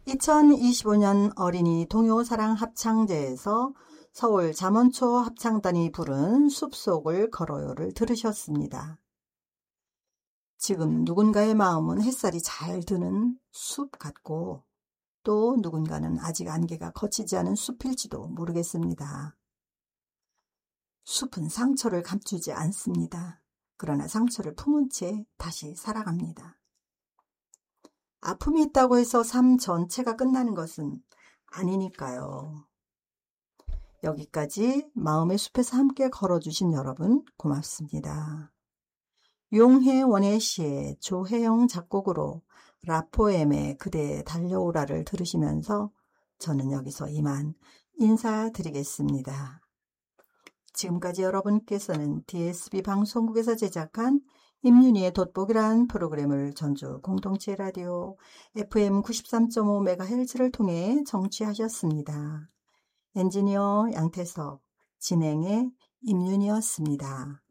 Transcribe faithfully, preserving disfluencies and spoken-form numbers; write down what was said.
이천이십오 년 어린이 동요사랑 합창제에서 서울 잠원초 합창단이 부른 숲속을 걸어요를 들으셨습니다. 지금 누군가의 마음은 햇살이 잘 드는 숲 같고 또 누군가는 아직 안개가 거치지 않은 숲일지도 모르겠습니다. 숲은 상처를 감추지 않습니다. 그러나 상처를 품은 채 다시 살아갑니다. 아픔이 있다고 해서 삶 전체가 끝나는 것은 아니니까요. 여기까지 마음의 숲에서 함께 걸어주신 여러분 고맙습니다. 용해 원의 시의 조혜영 작곡으로 라포엠의 그대 달려오라를 들으시면서 저는 여기서 이만 인사드리겠습니다. 지금까지 여러분께서는 디에스비 방송국에서 제작한 임윤희의 돋보기란 프로그램을 전주 공동체 라디오 에프엠 구십삼 점 오 메가헤르츠를 통해 청취하셨습니다. 엔지니어 양태석, 진행의 임윤희였습니다.